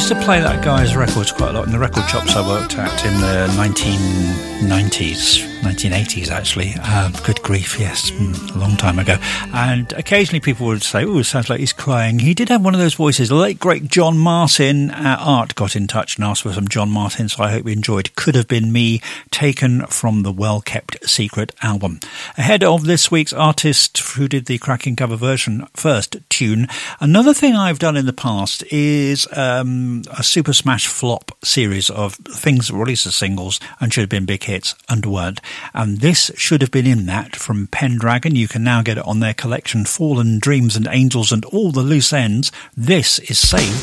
used to play that guy's records quite a lot in the record shops I worked at in the 1980s actually. Good grief, yes, a long time ago. And occasionally people would say, oh, it sounds like he's crying. He did have one of those voices. The late great John Martin Art got in touch and asked for some John Martin, so I hope you enjoyed Could Have Been Me, taken from the Well Kept Secret album. Ahead of this week's artist who did the cracking cover version first tune, another thing I've done in the past is a Super Smash Flop series of things released as singles and should have been big hits and weren't. And this should have been in that from Pendragon. You can now get it on their collection Fallen Dreams and Angels and All the Loose Ends. This is saved